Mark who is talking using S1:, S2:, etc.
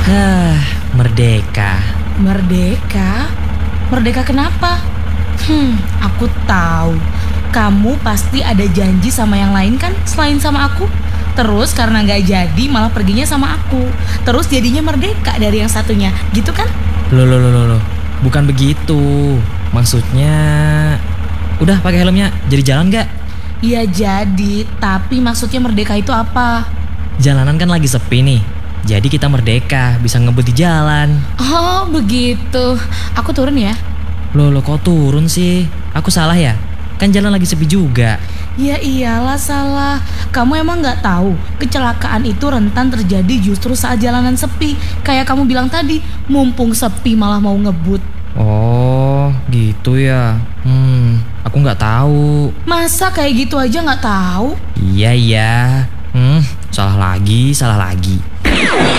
S1: Merdeka.
S2: Merdeka? Merdeka kenapa? Aku tahu. Kamu pasti ada janji sama yang lain kan selain sama aku? Terus karena gak jadi malah perginya sama aku. Terus jadinya merdeka dari yang satunya, gitu kan?
S1: Loh. Bukan begitu. Maksudnya, udah pakai helmnya, jadi jalan gak?
S2: Iya jadi, tapi maksudnya merdeka itu apa?
S1: Jalanan kan lagi sepi nih. Jadi kita merdeka, bisa ngebut di jalan.
S2: Oh begitu. Aku turun ya?
S1: Loh kok turun sih? Aku salah ya? Kan jalan lagi sepi juga.
S2: Ya iyalah salah. Kamu emang gak tahu kecelakaan itu rentan terjadi justru saat jalanan sepi. Kayak kamu bilang tadi, mumpung sepi malah mau ngebut.
S1: Oh gitu ya. Aku nggak tahu.
S2: Masa kayak gitu aja gak tahu?
S1: Iya. Salah lagi.